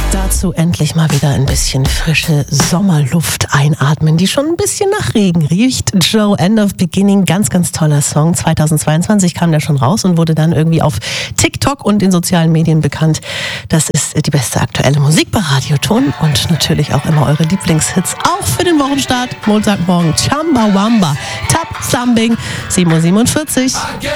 Dazu endlich mal wieder ein bisschen frische Sommerluft einatmen, die schon ein bisschen nach Regen riecht. Joe, End of Beginning, ganz, ganz toller Song. 2022 kam der schon raus und wurde dann irgendwie auf TikTok und in sozialen Medien bekannt. Das ist die beste aktuelle Musik bei Radioton und natürlich auch immer eure Lieblingshits, auch für den Wochenstart. Montagmorgen, Chumbawamba, Tap Thumbing, 7:47 Uhr.